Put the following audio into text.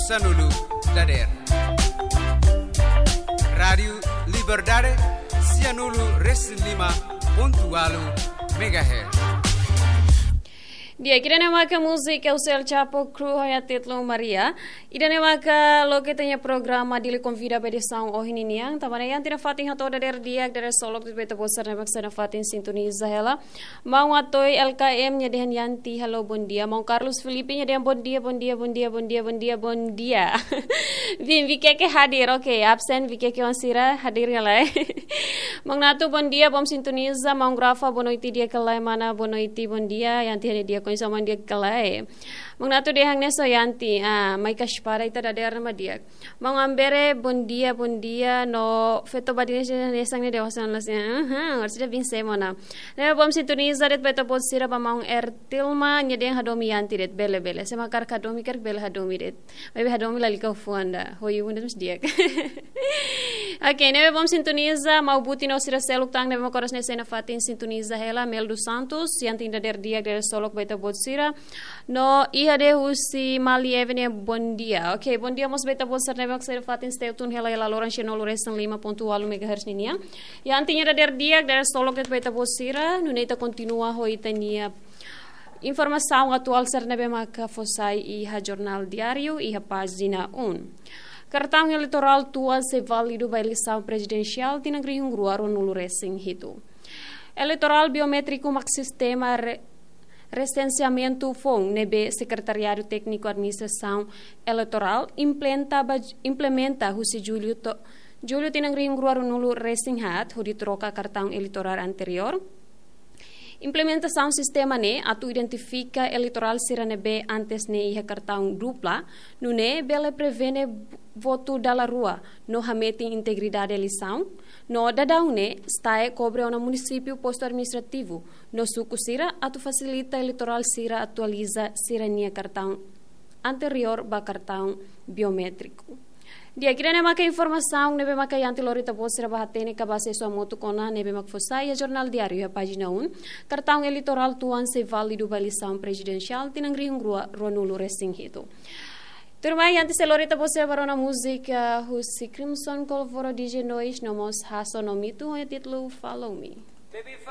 Sanulu Dader Radio Liberdade Sianulu /5.8 MHz. Dia kirana maka música o Cel Chapo Crew Hayatitlo Maria. Idane maka lo que tenha programa dili convida para edição ohiniang. Tamana yan tina fatin hato dader diak dader solok de beta bosar na baksa na fatin sintoniza hela. Mau atoy LKM nya dehan yanti hello bon dia. Mau Carlos Felipe nya dehan bon dia. Vim vike ke hadir okay absent vike ke wansira hadir ngalai. Mang natu bon dia bom sintoniza mau grafa bonoiti dia kalai mana bonoiti bon dia yanti hane dia sama dia kalai. Mangnato dehang neso yanti mai kashpara ita dader nama dia. Mangambere bon dia no feto badine nesang ne dewasan lasnya. Harusnya bin semona. Ne bom sintoniza det beto pot sira ba mang ertilma nyedeng hadomi yanti det bele semakar kadomi ker bele hadomi det. Maybe hadomi lalika fuanda. Hoy undet mus dia. Okay, ne bom sintoniza mau buti no sira seluk tang ne makoras ne sena fatin sintoniza hela Meldu Santos yanti dader dia der solok beto pot sira. No iha de husi mali evene bon dia. Okay, bon dia mos beta bosar ne baksa fatin steutun hela loran chenolo resan 5.8 MHz ninia. Yanti nya dader dia der solok det beta bosira nuneta continua hoitania informação atual sernebe maka fosai iha jornal diário iha página 1. Cartão eleitoral tua se válido para eleição presidencial de Negri Hungrua ronulu resing hitu. Eleitoral biométrico mak sistema recenseamento FON, nebe Secretariado Técnico Administração Eleitoral, implementa husi Julio tinang ring gruar nulu racing hat, hudi troca cartão eleitoral anterior. Implementação sistema ne atu identifica eleitoral sira nebe antes ne iha cartão dupla, nune bele prevene voto dalla rua, no hamete integridade eleição, no dadaune stae cobre ona município posto administrativo, no suku sira atu facilita eleitoral sira atualiza sira nia cartão anterior ba cartão biométrico. Dia kira maka informação nebe maka yanti lorita posira bahatene ka base sua moto kona nebe mak fosai jornal diário a página 1 cartão eleitoral tuan se válido ba eleição presidencial tinang Hungrua ronulu resing hito. Turmai yanti se lorita posira barona música husi Crimson Colvoro DJ Noise nomos hasonomitu ho titlu Follow Me.